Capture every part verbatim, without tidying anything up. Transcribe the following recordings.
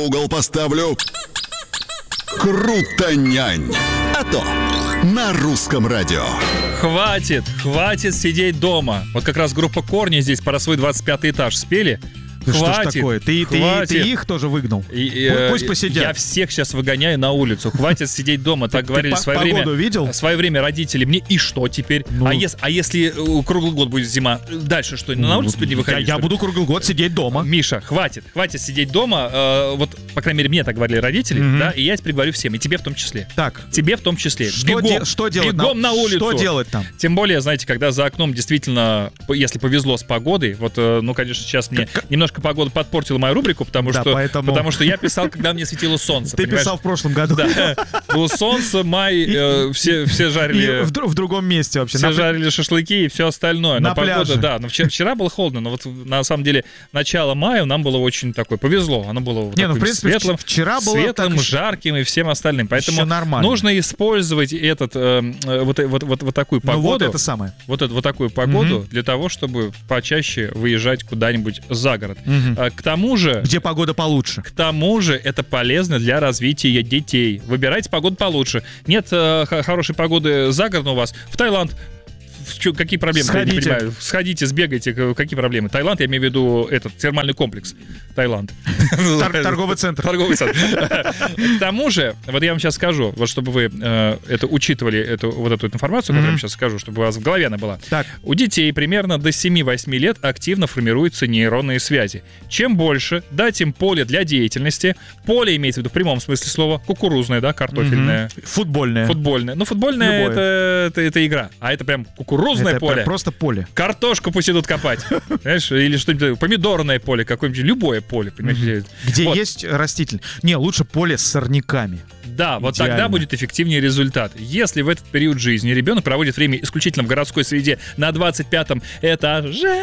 угол поставлю. Крутонянь. А то на русском радио. Хватит, хватит сидеть дома. Вот как раз группа «Корни» здесь про свой двадцать пятый этаж спели. Да Хватит, что ж такое? Ты, ты, ты их тоже выгнал? И, и, Пусть посидят. Я всех сейчас выгоняю на улицу. Хватит сидеть дома. Так Ты говорили в свое погоду время. видел? В свое время родители. Мне и что теперь? Ну. А, если, а если э, круглый год будет зима? Дальше что? На улицу не Я, выходить? я что ли? буду круглый год сидеть дома. Миша, хватит, хватит сидеть дома. Э, вот, по крайней мере, мне так говорили родители, Мгм. да, и я теперь говорю всем, и тебе в том числе. Так, Тебе в том числе. что, бегом, де- что делать? бегом на улицу. Что делать там? Тем более, знаете, когда за окном действительно, если повезло с погодой, вот, э, ну, конечно, сейчас мне немножко погода подпортила мою рубрику, потому Да, что, поэтому- потому что я писал, когда мне светило солнце. Ты понимаешь? писал в прошлом году. Да, было солнце, май, э, все, все И жарили... в, дру- в другом месте вообще. Все На- жарили шашлыки и все остальное. На но погода, пляже. да. Но вчера, вчера было холодно, но вот на самом деле начало мая нам было очень такое, повезло. Оно было Не, ну, в таким принципе, светлым, вч- вчера было светлым, так- жарким и всем остальным. Поэтому Ещё нормально. нужно использовать этот, э, э, вот, вот, вот, вот такую Ну вот погоду. это самое. Вот, эту, вот такую погоду Мгм. для того, чтобы почаще выезжать куда-нибудь за город. Мгм. А, К тому же, Где погода получше. к тому же это полезно для развития детей. Выбирайте погоду получше. Нет э, х- хорошей погоды за городом у вас, в Таиланд. В чё- какие проблемы? Я не Сходите. понимаю. Сходите, сбегайте. к- Какие проблемы? Таиланд, я имею в виду этот термальный комплекс. Таиланд. Тор- торговый центр. Торговый центр. К тому же, вот я вам сейчас скажу, вот чтобы вы э, это учитывали, эту, вот эту информацию, которую я вам сейчас скажу, чтобы у вас в голове она была. Так. У детей примерно до семи-восьми лет активно формируются нейронные связи. Чем больше дать им поле для деятельности, поле имеется в виду в прямом смысле слова, кукурузное, да, картофельное, Мгм. Футбольная. футбольное. Ну, футбольное Любое. это, это, это игра, а это прям кукурузное Это поле. просто поле. Картошку пусть идут копать, знаешь, или что-нибудь, помидорное поле, какое-нибудь, любое поле, понимаешь? Где Вот. есть раститель. Не, лучше поле с сорняками. Да, вот Идеально. тогда будет эффективнее результат. Если в этот период жизни ребенок проводит время исключительно в городской среде на двадцать пятом этаже,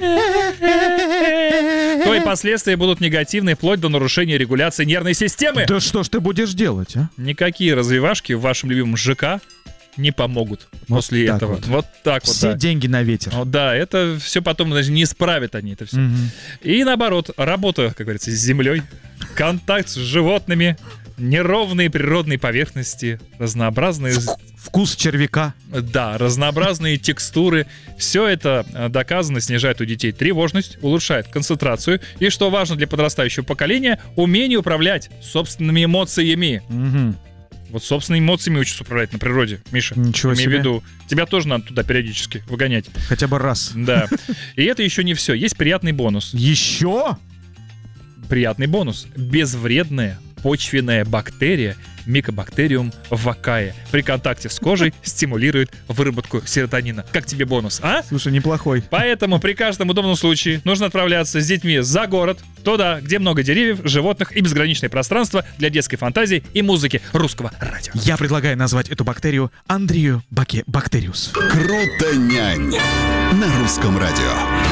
то и последствия будут негативные, вплоть до нарушения регуляции нервной системы. Да что ж ты будешь делать, а? Никакие развивашки в вашем любимом ЖК не помогут Вот после так этого. вот. Вот так вот, Все да. деньги на ветер. Ну да, это все потом даже не исправят они это все. Мгм. И наоборот, работа, как говорится, с землей, контакт с животными, неровные природные поверхности, разнообразные, Вкус червяка. да, разнообразные текстуры. Все это э, доказано снижает у детей тревожность, улучшает концентрацию и, что важно для подрастающего поколения, умение управлять собственными эмоциями. Мгм. Вот собственными эмоциями учатся управлять на природе, Миша. Ничего Имей в себе. виду, тебя тоже надо туда периодически выгонять. Хотя бы раз. Да. И это еще не все. Есть приятный бонус. Еще? Приятный бонус. Безвредная почвенная бактерия Mycobacterium vaccae при контакте с кожей стимулирует выработку серотонина. Как тебе бонус, а? Слушай, неплохой. Поэтому при каждом удобном случае нужно отправляться с детьми за город, туда, где много деревьев, животных и безграничное пространство для детской фантазии и музыки русского радио. Я предлагаю назвать эту бактерию Андрею Баке Бактериус. Крутонянь на русском радио.